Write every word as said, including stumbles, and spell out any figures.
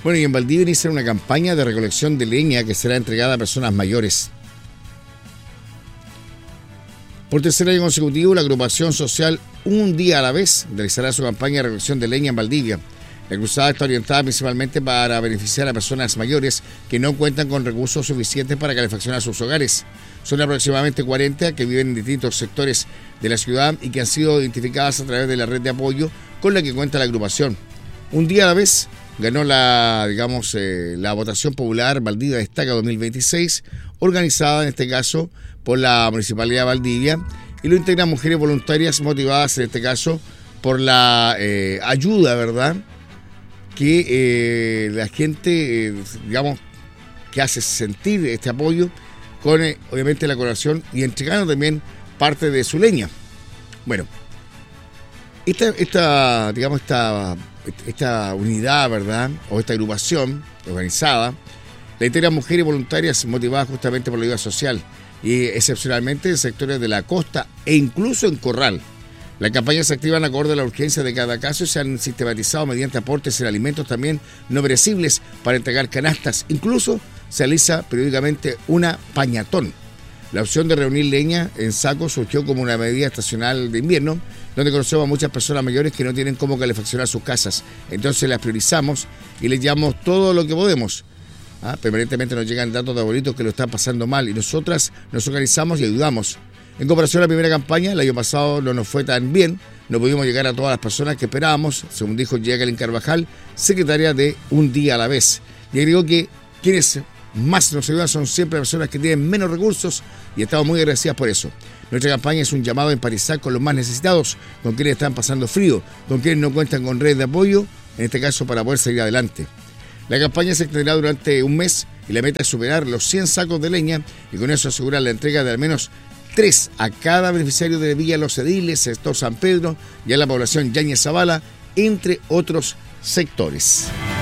Bueno, y en Valdivia inicia una campaña de recolección de leña que será entregada a personas mayores. Por tercer año consecutivo, la agrupación social Un Día a la Vez realizará su campaña de recolección de leña en Valdivia. La cruzada está orientada principalmente para beneficiar a personas mayores que no cuentan con recursos suficientes para calefaccionar sus hogares. Son aproximadamente cuarenta que viven en distintos sectores de la ciudad y que han sido identificadas a través de la red de apoyo con la que cuenta la agrupación. Un Día a la Vez ganó la, digamos, eh, la votación popular Valdivia Destaca dos mil veintiséis, organizada en este caso por la Municipalidad de Valdivia, y lo integran mujeres voluntarias motivadas en este caso por la eh, ayuda, ¿verdad?, que eh, la gente, eh, digamos, que hace sentir este apoyo con, eh, obviamente, la colaboración y entregando también parte de su leña. Bueno, esta, esta digamos, esta, esta unidad, ¿verdad?, o esta agrupación organizada, la integran mujeres voluntarias motivadas justamente por la ayuda social y excepcionalmente en sectores de la costa e incluso en Corral. Las campañas se activan acorde a la urgencia de cada caso y se han sistematizado mediante aportes en alimentos también no perecibles para entregar canastas. Incluso se realiza periódicamente una pañatón. La opción de reunir leña en sacos surgió como una medida estacional de invierno, donde conocemos a muchas personas mayores que no tienen cómo calefaccionar sus casas. Entonces las priorizamos y les llevamos todo lo que podemos. ¿Ah? Permanentemente nos llegan datos de abuelitos que lo están pasando mal y nosotras nos organizamos y ayudamos. En comparación a la primera campaña, el año pasado no nos fue tan bien, no pudimos llegar a todas las personas que esperábamos, según dijo Jacqueline Carvajal, secretaria de Un Día a la Vez. Y agregó que quienes más nos ayudan son siempre personas que tienen menos recursos y estamos muy agradecidas por eso. Nuestra campaña es un llamado a empatizar con los más necesitados, con quienes están pasando frío, con quienes no cuentan con redes de apoyo, en este caso para poder seguir adelante. La campaña se extenderá durante un mes y la meta es superar los cien sacos de leña y con eso asegurar la entrega de al menos tres a cada beneficiario de Villa Los Ediles, sector San Pedro y a la población Yáñez Zavala, entre otros sectores.